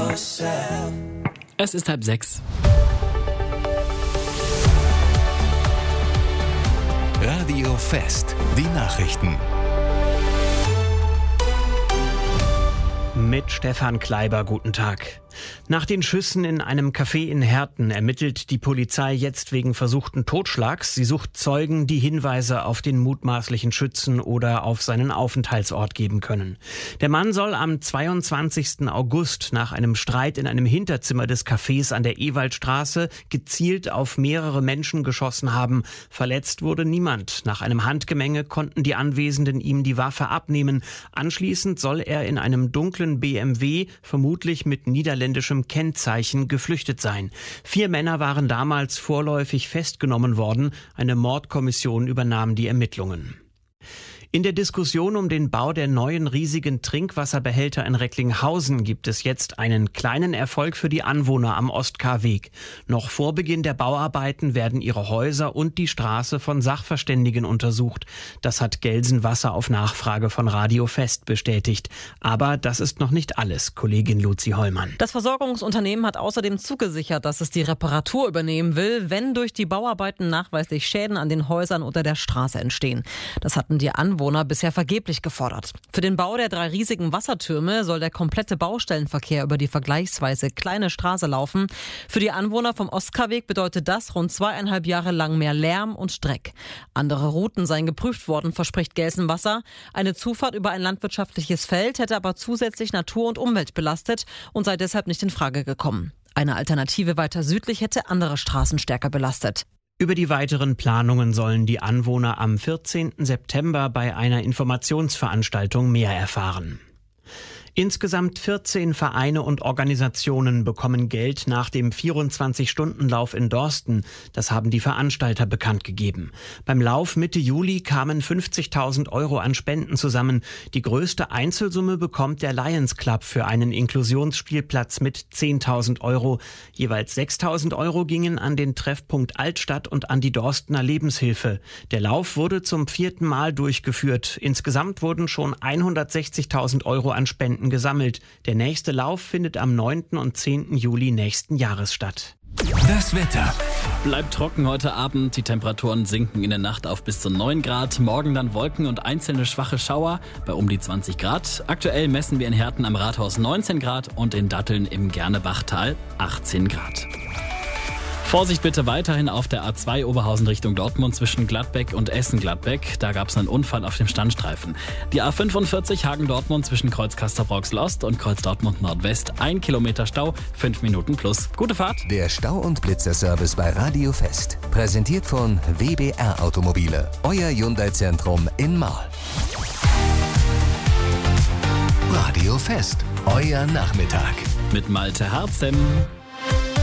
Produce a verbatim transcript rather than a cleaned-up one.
Es ist halb sechs. Radio Fest, die Nachrichten. Mit Stefan Kleiber, guten Tag. Nach den Schüssen in einem Café in Herten ermittelt die Polizei jetzt wegen versuchten Totschlags. Sie sucht Zeugen, die Hinweise auf den mutmaßlichen Schützen oder auf seinen Aufenthaltsort geben können. Der Mann soll am zweiundzwanzigsten August nach einem Streit in einem Hinterzimmer des Cafés an der Ewaldstraße gezielt auf mehrere Menschen geschossen haben. Verletzt wurde niemand. Nach einem Handgemenge konnten die Anwesenden ihm die Waffe abnehmen. Anschließend soll er in einem dunklen B M W, vermutlich mit niederländischem Kennzeichen, geflüchtet sein. Vier Männer waren damals vorläufig festgenommen worden. Eine Mordkommission übernahm die Ermittlungen. In der Diskussion um den Bau der neuen riesigen Trinkwasserbehälter in Recklinghausen gibt es jetzt einen kleinen Erfolg für die Anwohner am Ost-K-Weg. Noch vor Beginn der Bauarbeiten werden ihre Häuser und die Straße von Sachverständigen untersucht. Das hat Gelsenwasser auf Nachfrage von Radio Fest bestätigt. Aber das ist noch nicht alles, Kollegin Luzi Hollmann. Das Versorgungsunternehmen hat außerdem zugesichert, dass es die Reparatur übernehmen will, wenn durch die Bauarbeiten nachweislich Schäden an den Häusern oder der Straße entstehen. Das hatten die Anwohner bisher vergeblich gefordert. Für den Bau der drei riesigen Wassertürme soll der komplette Baustellenverkehr über die vergleichsweise kleine Straße laufen. Für die Anwohner vom Ost-K-Weg bedeutet das rund zweieinhalb Jahre lang mehr Lärm und Dreck. Andere Routen seien geprüft worden, verspricht Gelsenwasser. Eine Zufahrt über ein landwirtschaftliches Feld hätte aber zusätzlich Natur und Umwelt belastet und sei deshalb nicht in Frage gekommen. Eine Alternative weiter südlich hätte andere Straßen stärker belastet. Über die weiteren Planungen sollen die Anwohner am vierzehnten September bei einer Informationsveranstaltung mehr erfahren. Insgesamt vierzehn Vereine und Organisationen bekommen Geld nach dem vierundzwanzig-Stunden-Lauf in Dorsten. Das haben die Veranstalter bekannt gegeben. Beim Lauf Mitte Juli kamen fünfzigtausend Euro an Spenden zusammen. Die größte Einzelsumme bekommt der Lions Club für einen Inklusionsspielplatz mit zehntausend Euro. Jeweils sechstausend Euro gingen an den Treffpunkt Altstadt und an die Dorstener Lebenshilfe. Der Lauf wurde zum vierten Mal durchgeführt. Insgesamt wurden schon hundertsechzigtausend Euro an Spenden gesammelt. Der nächste Lauf findet am neunten und zehnten Juli nächsten Jahres statt. Das Wetter. Bleibt trocken heute Abend. Die Temperaturen sinken in der Nacht auf bis zu neun Grad. Morgen dann Wolken und einzelne schwache Schauer bei um die zwanzig Grad. Aktuell messen wir in Herten am Rathaus neunzehn Grad und in Datteln im Gernebachtal achtzehn Grad. Vorsicht bitte weiterhin auf der A zwei Oberhausen Richtung Dortmund zwischen Gladbeck und Essen-Gladbeck. Da gab es einen Unfall auf dem Standstreifen. Die A fünfundvierzig Hagen-Dortmund zwischen Kreuz Castrop-Rauxel-Ost und Kreuz Dortmund Nordwest. Ein Kilometer Stau, fünf Minuten plus. Gute Fahrt. Der Stau- und Blitzer-Service bei Radio Fest. Präsentiert von W B R Automobile. Euer Hyundai-Zentrum in Marl. Radio Fest. Euer Nachmittag. Mit Malte Harzem.